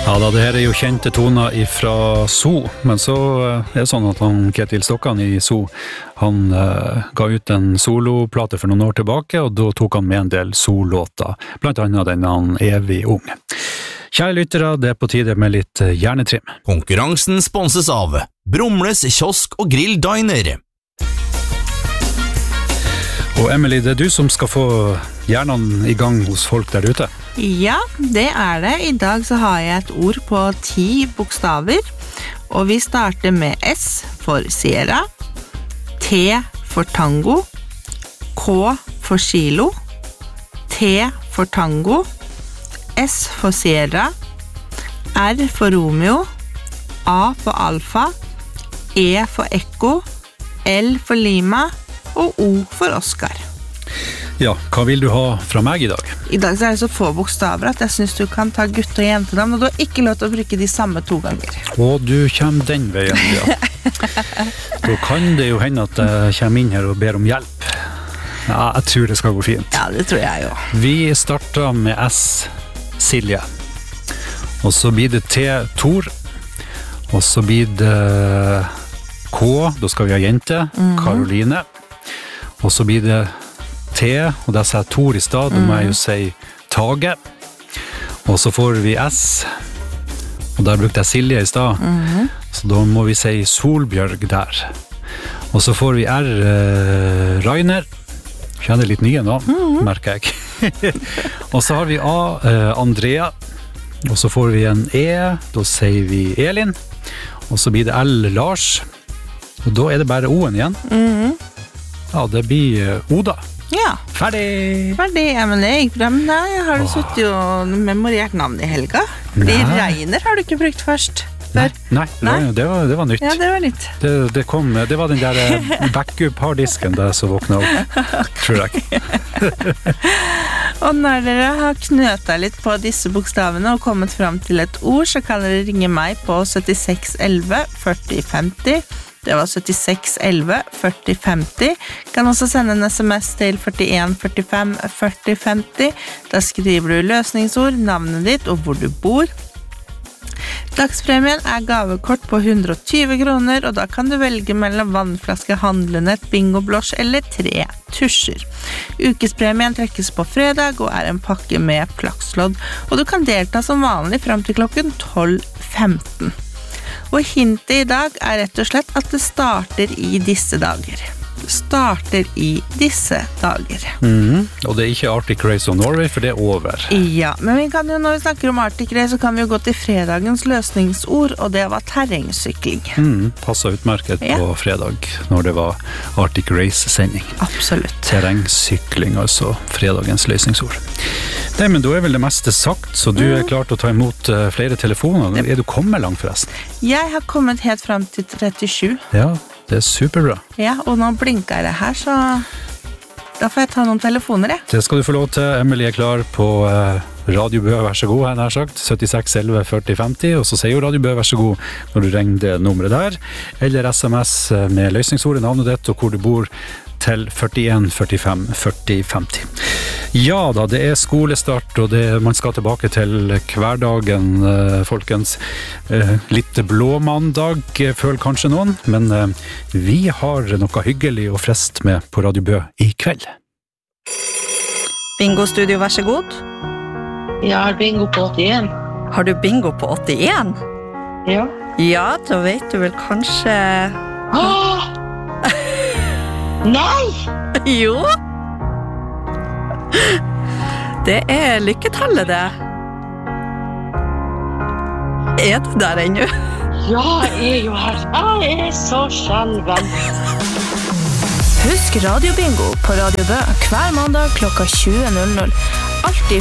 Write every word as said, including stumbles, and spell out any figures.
Ja da, det her er jo kjente toner fra So, men så er det sånn at han Ketil Stokkan i So, han uh, ga ut en soloplate for noen år tilbake, og da tok han med en del solåter, blant annet den han Evig Ung. Kjære lyttere, det er på tide med litt hjernetrim. Konkurransen sponses av Brumles Kiosk og Grill Diner. Og Emily, det er du som skal få hjernen i gang hos folk der ute. Ja, det er det. I dag så har jeg et ord på ti bokstaver, og vi starter med S for Sierra, T for Tango, K for Kilo, T for Tango, S for Sierra, R for Romeo, A for Alfa, E for Ekko, L for Lima og O for Oscar. Ja, hva vil du ha fra meg i dag? I dag så er det så få bokstaver at jeg synes du kan ta gutt- og jentenavn, og du har ikke lov til å bruke de samme to ganger. Og du kommer den veien, ja. Da kan det jo hende at jeg kommer inn her og ber om hjelp. Ja, jeg tror det skal gå fint. Ja, det tror jeg jo. Vi starter med S, Silje. Og så blir det T, Tor. Og så blir det K, da skal vi ha jente, Karoline. Og så blir det T, og der sa jeg Tor i stad, da må jeg jo si Tage. Og så får vi S, og der brukte jeg Silje i stad, mm-hmm. så da må vi si Solbjørg der. Og så får vi R, eh, Rainer. Kjenner litt nye nå, mm-hmm. merker jeg. Og så har vi A, eh, Andrea. Og så får vi en E, da sier vi Elin. Og så blir det L, Lars. Og da er det bare O-en igjen. Mm-hmm. Ja, det blir Oda. Ja. Ferdig! Ferdig, ja, men det gikk bra. Nei, har du suttet og memorert navn i helga? Fordi Nei. Reiner har du ikke brukt først. Før. Nei, Nei. Det, var, det var nytt. Ja, det var nytt. Det, det, kom, det var den der backup-harddisken der som våkna opp, tror jeg. Og når dere har knøtet litt på disse bokstavene og kommet frem til et ord, så kan dere ringe meg på syttiseks elleve førti femti. Det var syttiseks elleve førti femti. Kan også sende en sms til førtien førtifem førti femti. Da skriver du løsningsord, navnet ditt og hvor du bor. Dagspremien er gavekort på hundre og tyve kroner, og da kan du velge mellom vannflaske, handlenett, bingoblås eller tre tusjer. Ukespremien trekkes på fredag og er en pakke med plakslodd, og du kan delta som vanlig frem til klokken tolv femten. Og hintet i dag er rett og slett at det starter i disse dager. Det starter i disse dager. Mm, og det er ikke Arctic Race of Norway, for det er over. Ja, men vi kan jo, når vi snakker om Arctic Race, så kan vi jo gå til fredagens løsningsord, og det var terrengsykling. Mm, passet utmerket ja. På fredag, når det var Arctic Race-sending. Absolutt. Terrengsykling, altså fredagens løsningsord. Nei, men da er vel det meste sagt, så du er klar til å ta imot uh, flere telefoner. Er du kommet langt forresten? Jeg har kommet helt frem til trettisju. Ja, det er superbra. Ja, og nå blinker det her, så da får jeg ta noen telefoner, jeg. Det skal du få lov til. Emily er klar på uh, Radio Bø, vær så god, her nær sagt. syttiseks elleve førti femti, og så sier jo Radio Bø, vær så god, når du ringer det nummeret der. Eller sms med løsningsordet, navnet ditt og hvor du bor, til førtien førtifem førti femti. Ja da, det er skolestart, og det, man skal tilbake til hverdagen, eh, folkens. Eh, litt blåmandag, eh, føler kanskje noen, men eh, vi har noe hyggelig og frest med på Radio Bø i kveld. Bingo Studio, vær så god. Jeg har bingo på åttien. Har du bingo på åttien? Ja. Ja, da vet du vel kanskje... Åh! Nei! Jo! Det er lykketallet, det. Er du der ennå? Ja, jeg er jo her. Jeg er så skjelven. Husk Radio Bingo på Radio Bø hver mandag klokka tjue null null. Alltid